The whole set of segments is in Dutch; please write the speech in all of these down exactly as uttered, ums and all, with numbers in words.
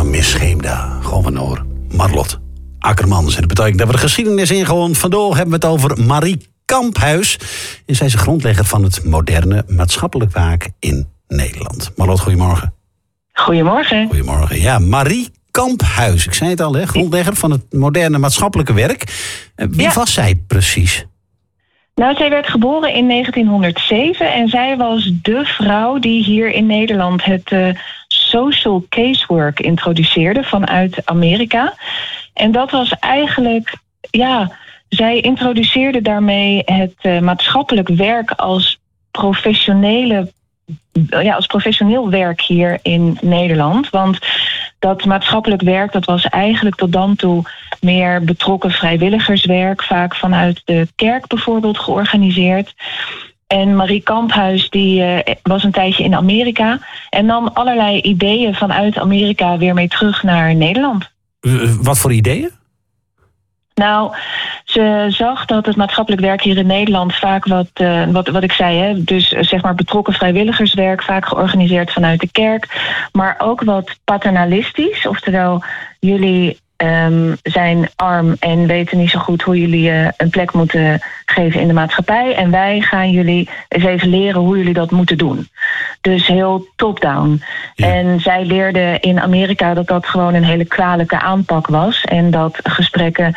van Miss Scheemda. Gewoon van hoor. Marlot Akkermans. En dat betekent dat we de geschiedenis ingaan. Vandaag hebben we het over Marie Kamphuis. En zij is de grondlegger van het moderne maatschappelijk werk in Nederland. Marlot, goedemorgen. Goedemorgen. Goedemorgen. Ja, Marie Kamphuis. Ik zei het al, hè? Grondlegger van het moderne maatschappelijke werk. Wie ja. was zij precies? Nou, zij werd geboren in negentienhonderdzeven en zij was de vrouw die hier in Nederland het uh, social casework introduceerde vanuit Amerika. En dat was eigenlijk, ja, zij introduceerde daarmee het uh, maatschappelijk werk als professionele, ja, als professioneel werk hier in Nederland. Want dat maatschappelijk werk, dat was eigenlijk tot dan toe meer betrokken vrijwilligerswerk, vaak vanuit de kerk bijvoorbeeld georganiseerd. En Marie Kamphuis die uh, was een tijdje in Amerika en nam allerlei ideeën vanuit Amerika weer mee terug naar Nederland. Uh, wat voor ideeën? Nou, ze zag dat het maatschappelijk werk hier in Nederland vaak wat, uh, wat, wat ik zei, hè, dus uh, zeg maar betrokken vrijwilligerswerk, vaak georganiseerd vanuit de kerk, maar ook wat paternalistisch, oftewel jullie um, zijn arm en weten niet zo goed hoe jullie uh, een plek moeten geven in de maatschappij en wij gaan jullie eens even leren hoe jullie dat moeten doen. Dus heel top-down. Ja. En zij leerde in Amerika dat dat gewoon een hele kwalijke aanpak was en dat gesprekken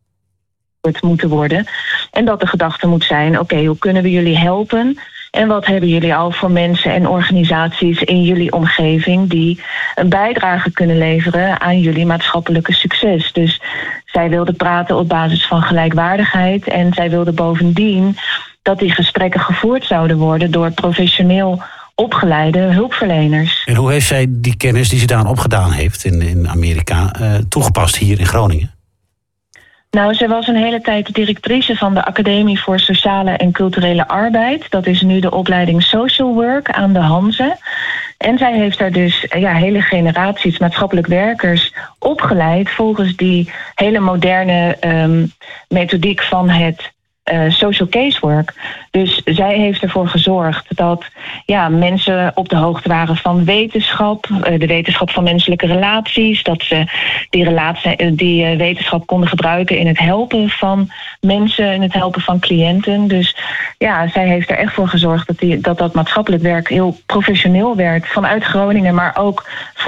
moeten worden. En dat de gedachte moet zijn, oké, okay, hoe kunnen we jullie helpen? En wat hebben jullie al voor mensen en organisaties in jullie omgeving die een bijdrage kunnen leveren aan jullie maatschappelijke succes? Dus zij wilde praten op basis van gelijkwaardigheid en zij wilde bovendien dat die gesprekken gevoerd zouden worden door professioneel opgeleide hulpverleners. En hoe heeft zij die kennis die ze daar opgedaan heeft in, in Amerika uh, toegepast hier in Groningen? Nou, zij was een hele tijd de directrice van de Academie voor Sociale en Culturele Arbeid. Dat is nu de opleiding Social Work aan de Hanze. En zij heeft daar dus ja, hele generaties maatschappelijk werkers opgeleid volgens die hele moderne um, methodiek van het Uh, social casework. Dus zij heeft ervoor gezorgd dat ja, mensen op de hoogte waren van wetenschap, uh, de wetenschap van menselijke relaties, dat ze die, relatie, die uh, wetenschap konden gebruiken in het helpen van mensen, in het helpen van cliënten. Dus ja, zij heeft er echt voor gezorgd dat die, dat, dat maatschappelijk werk heel professioneel werd vanuit Groningen, maar ook